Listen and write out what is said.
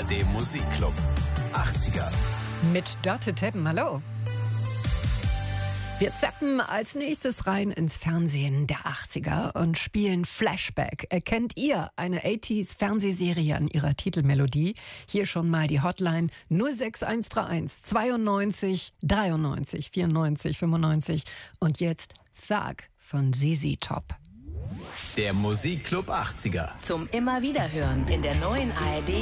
ARD Musikclub 80er. Mit Dörte Teppen, hallo. Wir zappen als nächstes rein ins Fernsehen der 80er und spielen Flashback. Erkennt ihr eine 80s-Fernsehserie an ihrer Titelmelodie? Hier schon mal die Hotline 06131 92 93 94 95 und jetzt Thug von ZZ Top. Der Musikclub 80er. Zum immer wieder hören in der neuen ARD